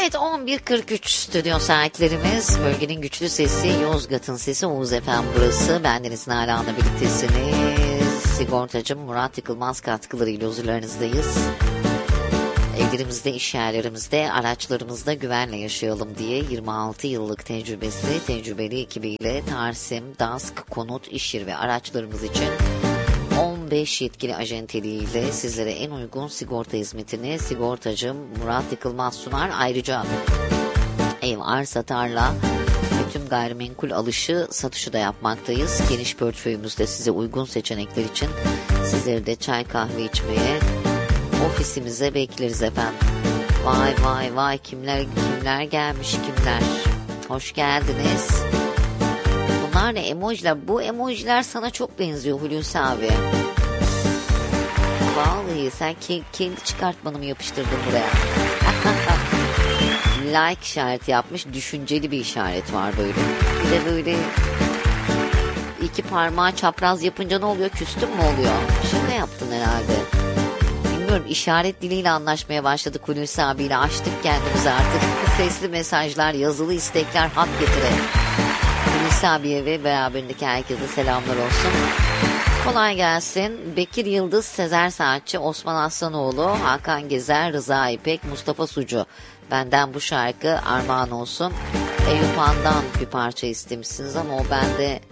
Evet, 11.43 stüdyo saatlerimiz. Bölgenin güçlü sesi, Yozgat'ın sesi, Oğuz FM burası. Bendeniz Nalan'la birliktesiniz. Sigortacım Murat Yıkılmaz katkılarıyla huzurlarınızdayız. Evlerimizde, iş yerlerimizde, araçlarımızda güvenle yaşayalım diye 26 yıllık tecrübeli ekibiyle Tarsim, DASK, Konut, iş yeri ve araçlarımız için 15 yetkili ajenteliğiyle sizlere en uygun sigorta hizmetini sigortacım Murat Yıkılmaz sunar. Ayrıca ev, arsa, tarla ve tüm gayrimenkul alışı, satışı da yapmaktayız. Geniş portföyümüzde size uygun seçenekler için sizleri de çay kahve içmeye ofisimize bekleriz efendim. Vay vay vay, kimler gelmiş kimler. Hoş geldiniz. Bunlar ne emojiler? Bu emojiler sana çok benziyor Hulusi abi. Vallahi sen kendi çıkartmanı mı yapıştırdın buraya? Like işareti yapmış. Düşünceli bir işaret var böyle. Bir de böyle iki parmağı çapraz yapınca ne oluyor? Küstün mü oluyor? Şaka yaptın herhalde. Bilmiyorum, işaret diliyle anlaşmaya başladık Hulusi abiyle. Açtık kendimizi artık. Sesli mesajlar, yazılı istekler, hat getire. Hulusi abiye ve beraberindeki herkese selamlar olsun. Kolay gelsin. Bekir Yıldız, Sezer Saatçi, Osman Aslanoğlu, Hakan Gezer, Rıza İpek, Mustafa Sucu. Benden bu şarkı armağan olsun. Eyüp Han'dan bir parça istemişsiniz ama o bende